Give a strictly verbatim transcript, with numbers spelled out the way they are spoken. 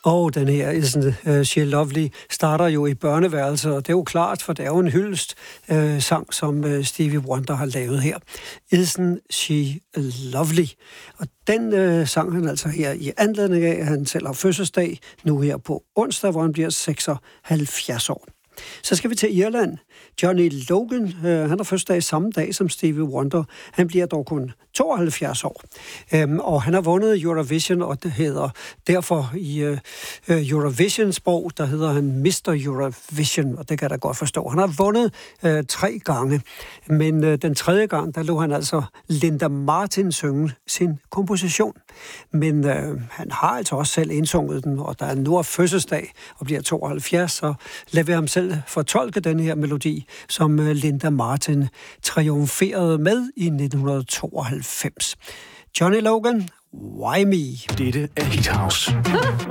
Og den her Isn't uh, She Lovely starter jo i børneværelset, og det er jo klart, for det er jo en hyldest uh, sang, som uh, Stevie Wonder har lavet her. Isn't She Lovely? Og den uh, sang han altså her i anledning af, at han selv har fødselsdag nu her på onsdag, hvor han bliver seksoghalvfjerds år. Så skal vi til Irland. Johnny Logan, øh, han har fødselsdag samme dag som Stevie Wonder. Han bliver dog kun tooghalvfjerds år. Øhm, og han har vundet Eurovision, og det hedder derfor i øh, Eurovision-sprog, der hedder han mister Eurovision, og det kan jeg da godt forstå. Han har vundet øh, tre gange, men øh, den tredje gang, der lå han altså Linda Martin synge sin komposition. Men øh, han har altså også selv indsunget den, og der er nu fødselsdag og bliver tooghalvfjerds, så lad vi ham selv fortolke den her melodi, som Linda Martin triumferede med i nitten tooghalvfems. Johnny Logan, Why Me? Dette er Hit House.